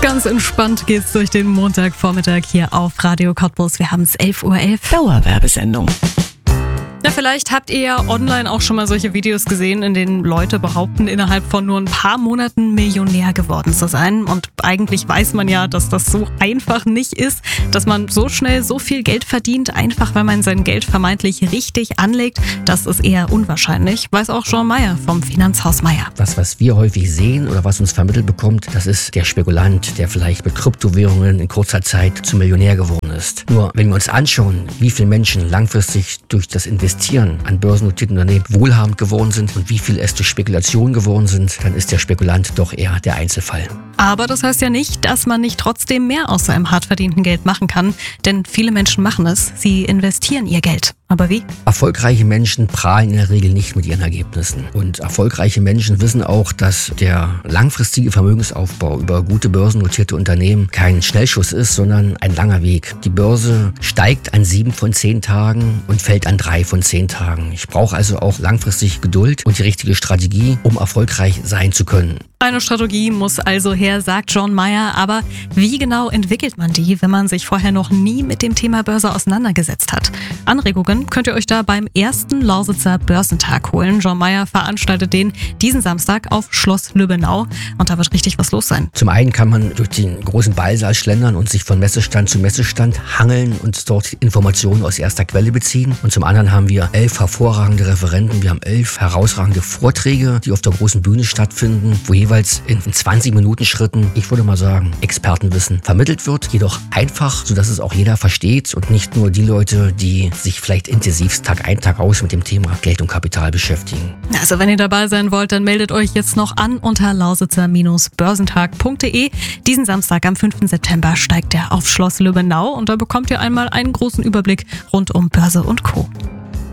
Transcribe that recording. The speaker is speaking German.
Ganz entspannt geht's durch den Montagvormittag hier auf Radio Cottbus. Wir haben es 11:11 Uhr. Dauerwerbesendung. Na, vielleicht habt ihr ja online auch schon mal solche Videos gesehen, in denen Leute behaupten, innerhalb von nur ein paar Monaten Millionär geworden zu sein. Und eigentlich weiß man ja, dass das so einfach nicht ist, dass man so schnell so viel Geld verdient, einfach weil man sein Geld vermeintlich richtig anlegt. Das ist eher unwahrscheinlich, weiß auch Jean Meyer vom Finanzhaus Meyer. Das, was wir häufig sehen oder was uns vermittelt bekommt, das ist der Spekulant, der vielleicht mit Kryptowährungen in kurzer Zeit zum Millionär geworden ist. Nur wenn wir uns anschauen, wie viele Menschen langfristig durch das Investieren an börsennotierten Unternehmen wohlhabend geworden sind und wie viel es durch Spekulation geworden sind, dann ist der Spekulant doch eher der Einzelfall. Aber das heißt ja nicht, dass man nicht trotzdem mehr aus seinem hart verdienten Geld machen kann. Denn viele Menschen machen es. Sie investieren ihr Geld. Aber wie? Erfolgreiche Menschen prahlen in der Regel nicht mit ihren Ergebnissen. Und erfolgreiche Menschen wissen auch, dass der langfristige Vermögensaufbau über gute börsennotierte Unternehmen kein Schnellschuss ist, sondern ein langer Weg. Die Börse steigt an 7 von 10 Tagen und fällt an 3 von 10 Tagen. Ich brauche also auch langfristig Geduld und die richtige Strategie, um erfolgreich sein zu können. Eine Strategie muss also her, sagt Jean Meyer. Aber wie genau entwickelt man die, wenn man sich vorher noch nie mit dem Thema Börse auseinandergesetzt hat? Anregungen könnt ihr euch da beim ersten Lausitzer Börsentag holen. Jean Meyer veranstaltet den diesen Samstag auf Schloss Lübbenau. Und da wird richtig was los sein. Zum einen kann man durch den großen Ballsaal schlendern und sich von Messestand zu Messestand hangeln und dort Informationen aus erster Quelle beziehen. Und zum anderen haben wir 11 hervorragende Referenten. Wir haben 11 herausragende Vorträge, die auf der großen Bühne stattfinden, wo jeweils in 20-Minuten-Schritten, ich würde mal sagen, Expertenwissen vermittelt wird. Jedoch einfach, sodass es auch jeder versteht und nicht nur die Leute, die sich vielleicht intensivst Tag ein, Tag aus mit dem Thema Geld und Kapital beschäftigen. Also wenn ihr dabei sein wollt, dann meldet euch jetzt noch an unter lausitzer-börsentag.de. Diesen Samstag am 5. September steigt er auf Schloss Lübbenau und da bekommt ihr einmal einen großen Überblick rund um Börse und Co.